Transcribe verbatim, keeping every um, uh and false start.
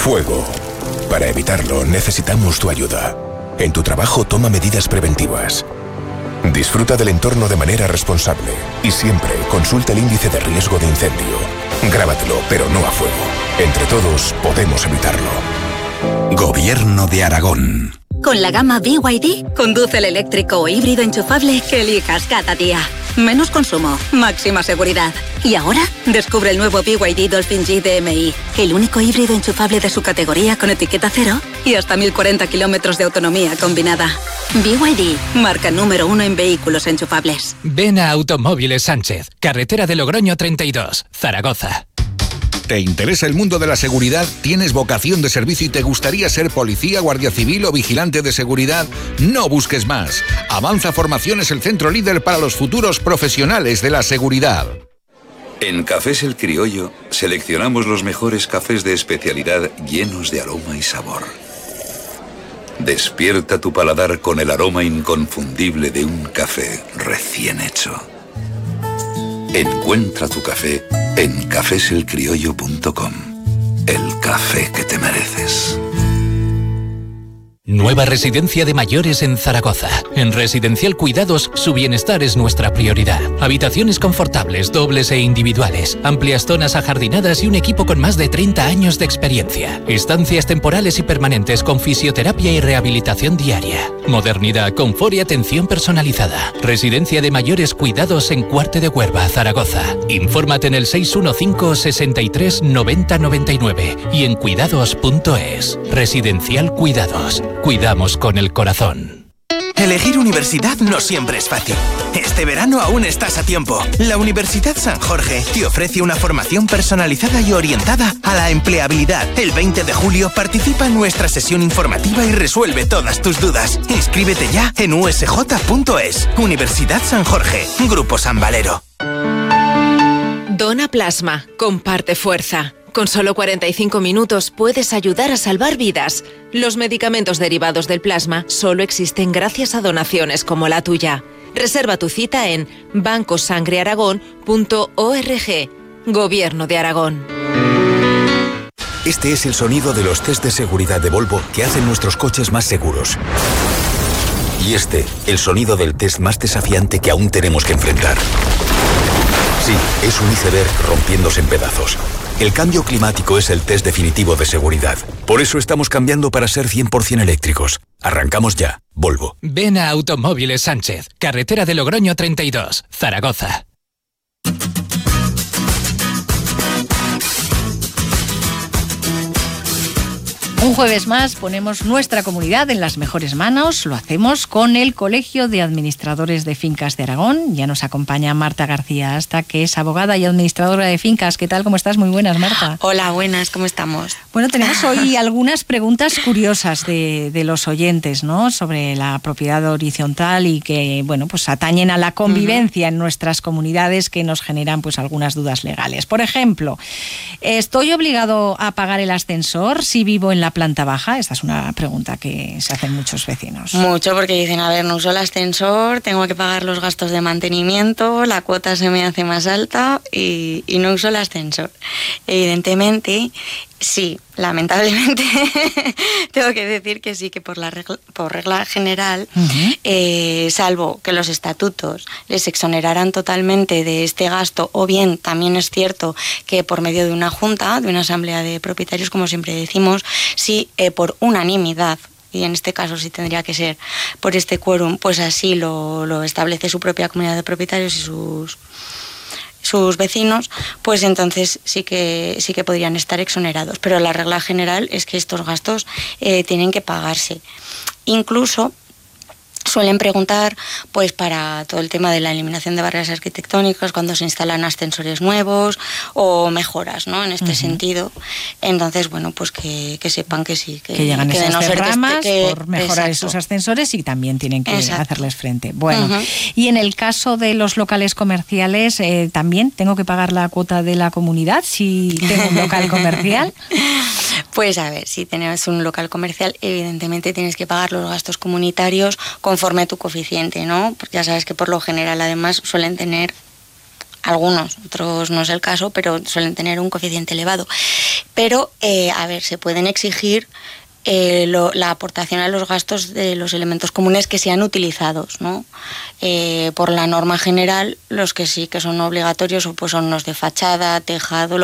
Fuego. Para evitarlo, necesitamos tu ayuda. En tu trabajo, toma medidas preventivas. Disfruta del entorno de manera responsable y siempre consulta el índice de riesgo de incendio. Grábatelo, pero no a fuego. Entre todos podemos evitarlo. Gobierno de Aragón. Con la gama B Y D, conduce el eléctrico o híbrido enchufable que elijas cada día. Menos consumo, máxima seguridad. Y ahora, descubre el nuevo B Y D Dolphin G D M I, el único híbrido enchufable de su categoría con etiqueta cero y hasta mil cuarenta kilómetros de autonomía combinada. B Y D, marca número uno en vehículos enchufables. Ven a Automóviles Sánchez, carretera de Logroño treinta y dos, Zaragoza. ¿Te interesa el mundo de la seguridad? ¿Tienes vocación de servicio y te gustaría ser policía, guardia civil o vigilante de seguridad? No busques más. Avanza Formación es el centro líder para los futuros profesionales de la seguridad. En Cafés El Criollo seleccionamos los mejores cafés de especialidad llenos de aroma y sabor. Despierta tu paladar con el aroma inconfundible de un café recién hecho. Encuentra tu café en cafés el criollo punto com. El café que te mereces. Nueva residencia de mayores en Zaragoza. En Residencial Cuidados, su bienestar es nuestra prioridad. Habitaciones confortables, dobles e individuales, amplias zonas ajardinadas y un equipo con más de treinta años de experiencia. Estancias temporales y permanentes con fisioterapia y rehabilitación diaria. Modernidad, confort y atención personalizada. Residencia de mayores Cuidados en Cuarte de Huerva, Zaragoza. Infórmate en el seis uno cinco, sesenta y tres, noventa, noventa y nueve y en cuidados punto es. Residencial Cuidados. Cuidamos con el corazón. Elegir universidad no siempre es fácil. Este verano aún estás a tiempo. La Universidad San Jorge te ofrece una formación personalizada y orientada a la empleabilidad. El veinte de julio participa en nuestra sesión informativa y resuelve todas tus dudas. Inscríbete ya en u s j punto es. Universidad San Jorge, Grupo San Valero. Dona plasma, comparte fuerza. Con solo cuarenta y cinco minutos puedes ayudar a salvar vidas. Los medicamentos derivados del plasma solo existen gracias a donaciones como la tuya. Reserva tu cita en banco sangre aragón punto org. Gobierno de Aragón. Este es el sonido de los test de seguridad de Volvo que hacen nuestros coches más seguros. Y este, el sonido del test más desafiante que aún tenemos que enfrentar. Sí, es un iceberg rompiéndose en pedazos. El cambio climático es el test definitivo de seguridad. Por eso estamos cambiando para ser cien por ciento eléctricos. Arrancamos ya. Volvo. Ven a Automóviles Sánchez, carretera de Logroño treinta y dos, Zaragoza. Un jueves más ponemos nuestra comunidad en las mejores manos. Lo hacemos con el Colegio de Administradores de Fincas de Aragón. Ya nos acompaña Marta García Asta, que es abogada y administradora de fincas. ¿Qué tal? ¿Cómo estás? Muy buenas, Marta. Hola, buenas. ¿Cómo estamos? Bueno, tenemos hoy algunas preguntas curiosas de, de los oyentes, ¿no? Sobre la propiedad horizontal y que, bueno, pues atañen a la convivencia uh-huh. en nuestras comunidades, que nos generan pues algunas dudas legales. Por ejemplo, ¿estoy obligado a pagar el ascensor si vivo en la planta baja? Esta es una pregunta que se hacen muchos vecinos. Mucho, porque dicen, a ver, no uso el ascensor, tengo que pagar los gastos de mantenimiento, la cuota se me hace más alta y, y no uso el ascensor. Evidentemente, sí, lamentablemente tengo que decir que sí, que por la regla, por regla general, uh-huh. eh, salvo que los estatutos les exoneraran totalmente de este gasto, o bien también es cierto que por medio de una junta, de una asamblea de propietarios, como siempre decimos, sí, eh, por unanimidad, y en este caso sí tendría que ser por este quórum, pues así lo, lo establece su propia comunidad de propietarios y sus... sus vecinos, pues entonces sí que sí que podrían estar exonerados. Pero la regla general es que estos gastos eh, tienen que pagarse. Incluso suelen preguntar pues para todo el tema de la eliminación de barreras arquitectónicas cuando se instalan ascensores nuevos o mejoras, ¿no? En este uh-huh. sentido. Entonces, bueno, pues que, que sepan que sí. Que, que llegan que esas no derramas que, por mejorar exacto. esos ascensores y también tienen que exacto. hacerles frente. Bueno, uh-huh. y en el caso de los locales comerciales, eh, ¿también tengo que pagar la cuota de la comunidad si tengo un local comercial? Pues a ver, si tienes un local comercial, evidentemente tienes que pagar los gastos comunitarios conforme a tu coeficiente, ¿no? Porque ya sabes que por lo general además suelen tener algunos, otros no es el caso, pero suelen tener un coeficiente elevado. Pero, eh, a ver, se pueden exigir eh, lo, la aportación a los gastos de los elementos comunes que sean utilizados, ¿no? Eh, por la norma general, los que sí que son obligatorios pues son los de fachada, tejado,